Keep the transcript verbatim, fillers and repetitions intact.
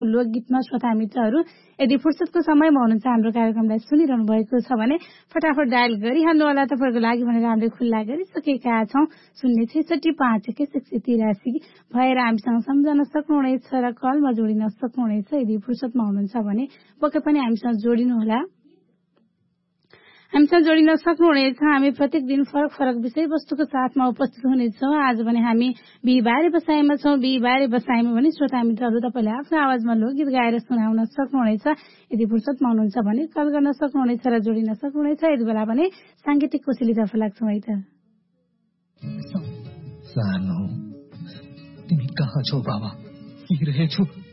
लोकगीतमा श्रोता मित्रहरू यदि फुर्सदको समयमा हुनुहुन्छ हाम्रो कार्यक्रमलाई सुनिरहनु भएको छ भने फटाफट डायल गरिहाल्नु होला। तपाईँको लागि भनेर हामीले खुल्ला गरिसकेका छौँ शून्य छैसठी पाँच एक्काइस एक सय तिरासी भएर हामीसँग सम्झन सक्नुहुनेछ र कलमा जोडिन सक्नुहुनेछ। यदि फुर्सदमा हुनुहुन्छ भने पक्कै पनि हामीसँग जोडिनुहोला, हामीसँग जोडिन सक्नुहुनेछ। हामी प्रत्येक दिन फरक फरक विषयवस्तुको साथमा उपस्थित हुनेछौँ। आज भने हामी बिहिबारे बसाइमा छौँ। बिहिबारे बसाइमा भने श्रोता मित्रहरू तपाईँले आफ्नो आवाजमा लोकगीत गाएर सुनाउन सक्नुहुनेछ। यदि फुर्सदमा हुनुहुन्छ भने कल गर्न सक्नुहुनेछ र जोडिन सक्नुहुनेछ। यति बेला भने साङ्गीतिक कोसेलीतर्फ लाग्छौँ है त। सानो तिमी कहाँ छौ बाबा? हिँडिरहेछु।